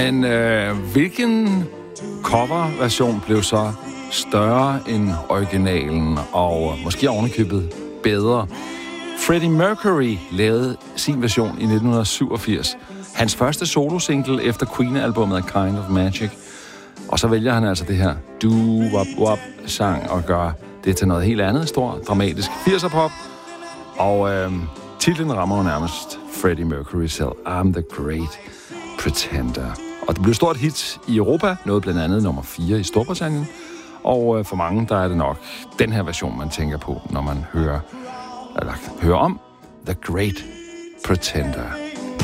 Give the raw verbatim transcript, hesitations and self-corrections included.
Men øh, hvilken coverversion blev så større end originalen, og måske ovenikøbet bedre? Freddie Mercury lavede sin version i nitten syvogfirs. Hans første solosingle efter Queen-albummet er Kind of Magic. Og så vælger han altså det her doo-wop-wop-sang og gør det til noget helt andet, stor, dramatisk firser-pop. Og øh, titlen rammer jo nærmest Freddie Mercury selv. I'm the Great Pretender. Og det blev stort hit i Europa, nåede blandt andet nummer fire i Storbritannien. Og øh, for mange, der er det nok den her version, man tænker på, når man hører, eller hører om The Great Pretender.